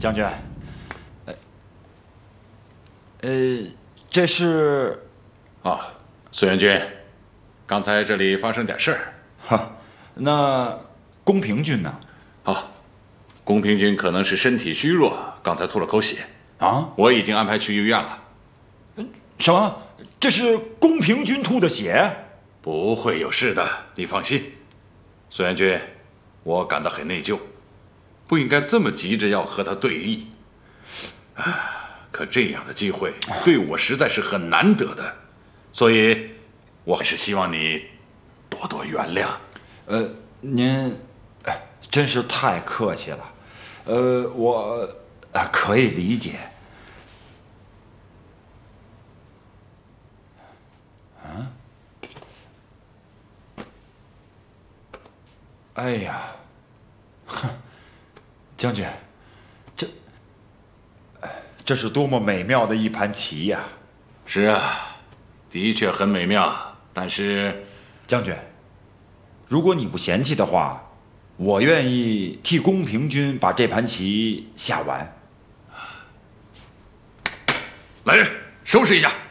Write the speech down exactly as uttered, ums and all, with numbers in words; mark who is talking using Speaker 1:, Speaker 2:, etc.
Speaker 1: 将军，呃，呃，这是
Speaker 2: 啊，孙元军，刚才这里发生点事儿。
Speaker 1: 哈，那公平君呢？
Speaker 2: 啊，公平君可能是身体虚弱，刚才吐了口血。
Speaker 1: 啊，
Speaker 2: 我已经安排去医院了。
Speaker 1: 什么？这是公平君吐的血？
Speaker 2: 不会有事的，你放心。孙元军，我感到很内疚，不应该这么急着要和他对立。可这样的机会对我实在是很难得的，所以我还是希望你多多原谅。
Speaker 1: 呃，您真是太客气了。呃，我啊可以理解。啊？哎呀，哼，将军，这这是多么美妙的一盘棋呀！
Speaker 2: 是啊，的确很美妙，但是，
Speaker 1: 将军，如果你不嫌弃的话，我愿意替公平君把这盘棋下完。
Speaker 2: 来人，收拾一下。